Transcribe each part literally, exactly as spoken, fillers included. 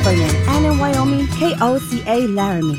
California, and in Wyoming, K O C A Laramie.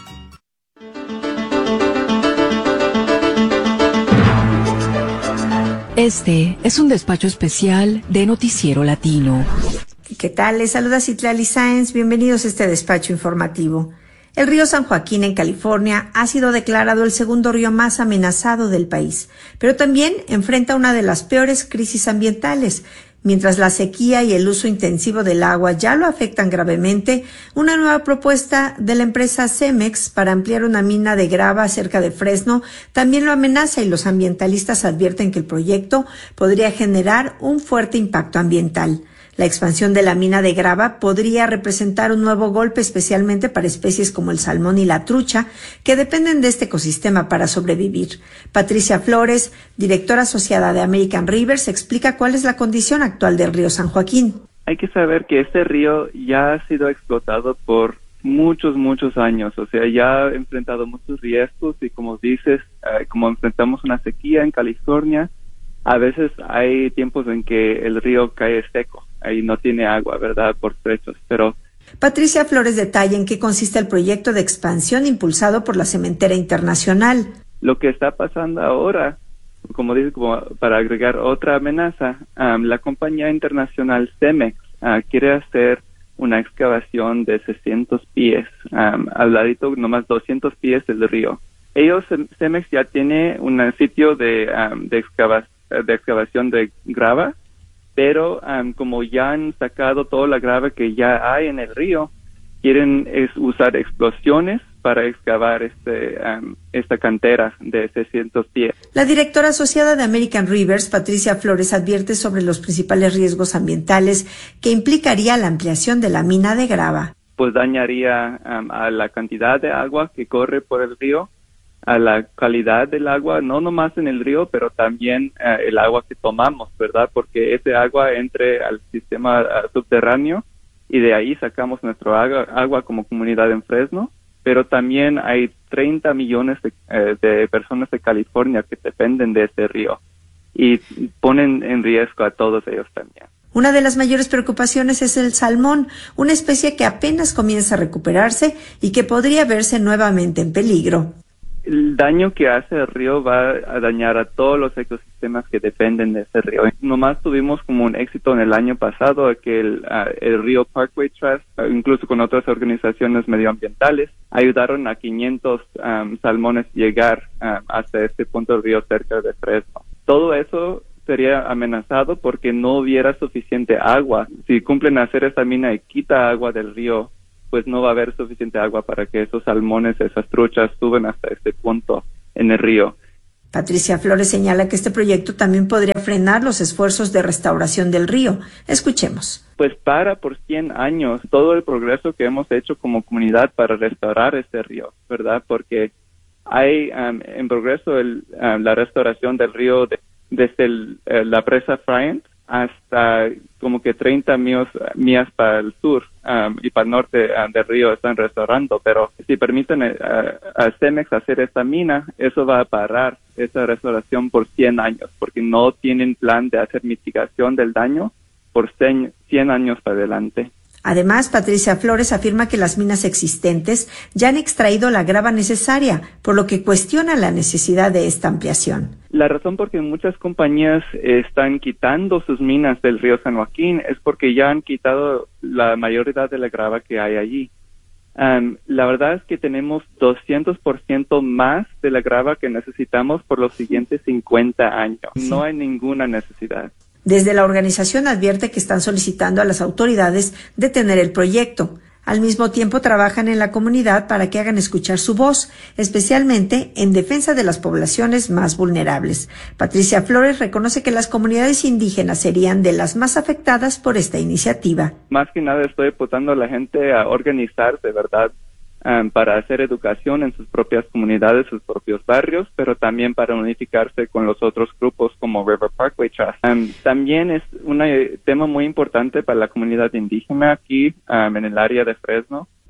Este es un despacho especial de Noticiero Latino. ¿Qué tal? Les saluda Citlali Sáenz. Bienvenidos a este despacho informativo. El río San Joaquín en California ha sido declarado el segundo río más amenazado del país, pero también enfrenta una de las peores crisis ambientales. Mientras la sequía y el uso intensivo del agua ya lo afectan gravemente, una nueva propuesta de la empresa Cemex para ampliar una mina de grava cerca de Fresno también lo amenaza, y los ambientalistas advierten que el proyecto podría generar un fuerte impacto ambiental. La expansión de la mina de grava podría representar un nuevo golpe, especialmente para especies como el salmón y la trucha, que dependen de este ecosistema para sobrevivir. Patricia Flores, directora asociada de American Rivers, explica cuál es la condición actual del río San Joaquín. Hay que saber que este río ya ha sido explotado por muchos, muchos años. O sea, ya ha enfrentado muchos riesgos y, como dices, eh, como enfrentamos una sequía en California, a veces hay tiempos en que el río cae seco. Ahí no tiene agua, ¿verdad?, por trechos, pero... Patricia Flores detalla en qué consiste el proyecto de expansión impulsado por la Cementera Internacional. Lo que está pasando ahora, como dice, como para agregar otra amenaza, um, la compañía internacional Cemex uh, quiere hacer una excavación de seiscientos pies, um, al ladito nomás doscientos pies del río. Ellos, Cemex, ya tiene un sitio de, um, de, excava- de excavación de grava, pero um, como ya han sacado toda la grava que ya hay en el río, quieren es usar explosiones para excavar este, um, esta cantera de seiscientos pies. La directora asociada de American Rivers, Patricia Flores, advierte sobre los principales riesgos ambientales que implicaría la ampliación de la mina de grava. Pues dañaría um, a la cantidad de agua que corre por el río, a la calidad del agua, no nomás en el río, pero también uh, el agua que tomamos, ¿verdad? Porque ese agua entre al sistema uh, subterráneo y de ahí sacamos nuestro agua, agua como comunidad en Fresno, pero también hay treinta millones de, uh, de personas de California que dependen de ese río y ponen en riesgo a todos ellos también. Una de las mayores preocupaciones es el salmón, una especie que apenas comienza a recuperarse y que podría verse nuevamente en peligro. El daño que hace el río va a dañar a todos los ecosistemas que dependen de ese río. Nomás tuvimos como un éxito en el año pasado que el, uh, el río Parkway Trust, uh, incluso con otras organizaciones medioambientales, ayudaron a quinientos um, salmones llegar um, hasta este punto del río cerca de Fresno. Todo eso sería amenazado porque no hubiera suficiente agua. Si cumplen hacer esta mina y quita agua del río, pues no va a haber suficiente agua para que esos salmones, esas truchas, suban hasta este punto en el río. Patricia Flores señala que este proyecto también podría frenar los esfuerzos de restauración del río. Escuchemos. Pues para por cien años todo el progreso que hemos hecho como comunidad para restaurar este río, ¿verdad? Porque hay um, en progreso el, um, la restauración del río de, desde el, uh, la presa Bryant hasta como que treinta millas, millas para el sur um, y para el norte um, del río están restaurando, pero si permiten uh, a Cemex hacer esta mina, eso va a parar esa restauración por cien años, porque no tienen plan de hacer mitigación del daño por cien años para adelante. Además, Patricia Flores afirma que las minas existentes ya han extraído la grava necesaria, por lo que cuestiona la necesidad de esta ampliación. La razón por que muchas compañías están quitando sus minas del río San Joaquín es porque ya han quitado la mayoría de la grava que hay allí. Um, la verdad es que tenemos doscientos por ciento más de la grava que necesitamos por los siguientes cincuenta años. Sí. No hay ninguna necesidad. Desde la organización advierte que están solicitando a las autoridades detener el proyecto. Al mismo tiempo trabajan en la comunidad para que hagan escuchar su voz, especialmente en defensa de las poblaciones más vulnerables. Patricia Flores reconoce que las comunidades indígenas serían de las más afectadas por esta iniciativa. Más que nada estoy apoyando a la gente a organizarse, ¿verdad? Um, para hacer educación en sus propias comunidades, sus propios barrios, pero también para unificarse con los otros grupos como River Parkway Trust. Um, también es un tema muy importante para la comunidad indígena aquí um, en el área de Fresno.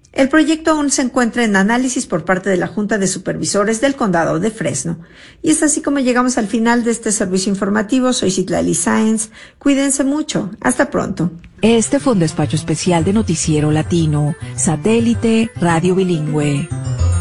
El proyecto aún se encuentra en análisis por parte de la Junta de Supervisores del Condado de Fresno. Y es así como llegamos al final de este servicio informativo. Soy Citlali Sáenz. Cuídense mucho. Hasta pronto. Este fue un despacho especial de Noticiero Latino, Satélite Radio Bilingüe.